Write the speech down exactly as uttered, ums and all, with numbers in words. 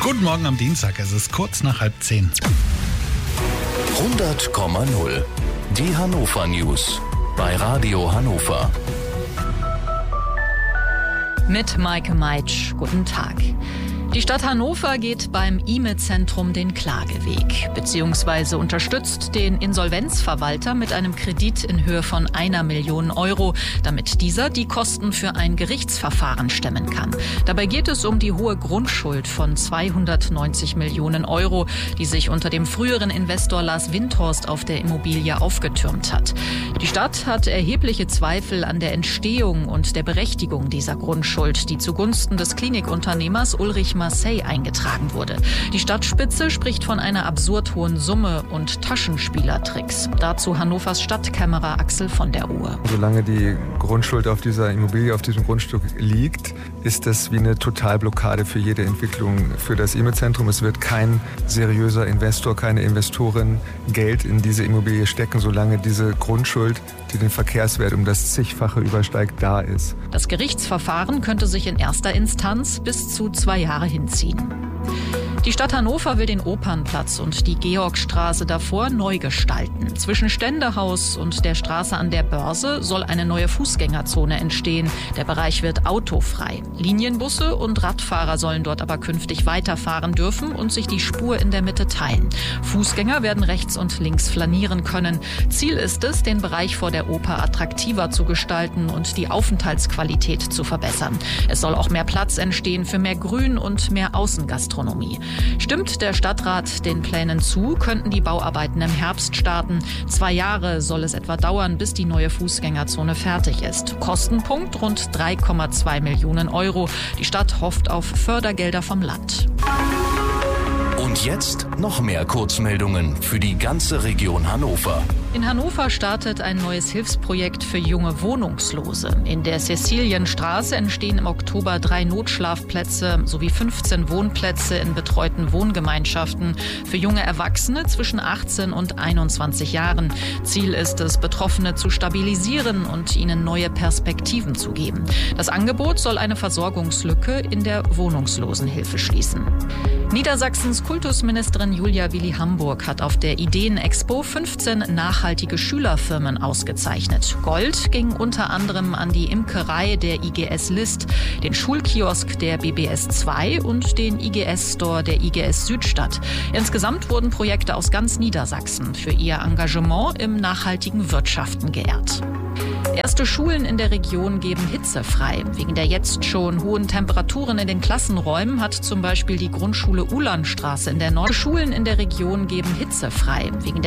Guten Morgen am Dienstag, es ist kurz nach halb zehn. hundert Komma null. Die Hannover News bei Radio Hannover. Mit Maike Meitsch. Guten Tag. Die Stadt Hannover geht beim I M E-Zentrum den Klageweg, beziehungsweise unterstützt den Insolvenzverwalter mit einem Kredit in Höhe von einer Million Euro, damit dieser die Kosten für ein Gerichtsverfahren stemmen kann. Dabei geht es um die hohe Grundschuld von zweihundertneunzig Millionen Euro, die sich unter dem früheren Investor Lars Windhorst auf der Immobilie aufgetürmt hat. Die Stadt hat erhebliche Zweifel an der Entstehung und der Berechtigung dieser Grundschuld, die zugunsten des Klinikunternehmers Ulrich Marseille eingetragen wurde. Die Stadtspitze spricht von einer absurd hohen Summe und Taschenspielertricks. Dazu Hannovers Stadtkämmerer Axel von der Uhr. Solange die Grundschuld auf dieser Immobilie, auf diesem Grundstück liegt, ist das wie eine Totalblockade für jede Entwicklung für das I M E-Zentrum. Es wird kein seriöser Investor, keine Investorin Geld in diese Immobilie stecken, solange diese Grundschuld, die den Verkehrswert um das zigfache übersteigt, da ist. Das Gerichtsverfahren könnte sich in erster Instanz bis zu zwei Jahre hinziehen. Die Stadt Hannover will den Opernplatz und die Georgstraße davor neu gestalten. Zwischen Ständehaus und der Straße an der Börse soll eine neue Fußgängerzone entstehen. Der Bereich wird autofrei. Linienbusse und Radfahrer sollen dort aber künftig weiterfahren dürfen und sich die Spur in der Mitte teilen. Fußgänger werden rechts und links flanieren können. Ziel ist es, den Bereich vor der Oper attraktiver zu gestalten und die Aufenthaltsqualität zu verbessern. Es soll auch mehr Platz entstehen für mehr Grün und mehr Außengastronomie. Stimmt der Stadtrat den Plänen zu, könnten die Bauarbeiten im Herbst starten. Zwei Jahre soll es etwa dauern, bis die neue Fußgängerzone fertig ist. Kostenpunkt rund drei Komma zwei Millionen Euro. Die Stadt hofft auf Fördergelder vom Land. Und jetzt noch mehr Kurzmeldungen für die ganze Region Hannover. In Hannover startet ein neues Hilfsprojekt für junge Wohnungslose. In der Cäcilienstraße entstehen im Oktober drei Notschlafplätze sowie fünfzehn Wohnplätze in betreuten Wohngemeinschaften für junge Erwachsene zwischen achtzehn und einundzwanzig Jahren. Ziel ist es, Betroffene zu stabilisieren und ihnen neue Perspektiven zu geben. Das Angebot soll eine Versorgungslücke in der Wohnungslosenhilfe schließen. Niedersachsens Kultusministerin Julia Willi-Hamburg hat auf der Ideen-Expo fünfzehn nachhaltige Schülerfirmen ausgezeichnet. Gold ging unter anderem an die Imkerei der I G S List, den Schulkiosk der B B S zwei und den I G S-Store der I G S Südstadt. Insgesamt wurden Projekte aus ganz Niedersachsen für ihr Engagement im nachhaltigen Wirtschaften geehrt. Erste Schulen in der Region geben Hitze frei. Wegen der jetzt schon hohen Temperaturen in den Klassenräumen hat zum Beispiel die Grundschule Ulanstraße in der Nord Schulen in der Region geben Hitze frei. Wegen der